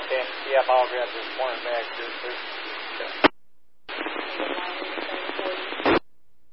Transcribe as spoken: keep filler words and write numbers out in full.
Okay. Yep, I'll grab this corner back here, sir. Okay.